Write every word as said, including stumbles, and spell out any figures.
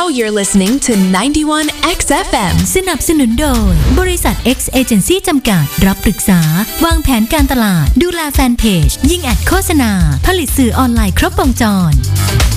you're listening to ไนน์ตี้วัน เอ็กซ์ เอฟ เอ็มสนับสนุนโดยบริษัท X Agency จำกัดรับปรึกษาวางแผนการตลาดดูแลแฟนเพจยิ่งแอดโฆษณาผลิตสื่อออนไลน์ครบวงจร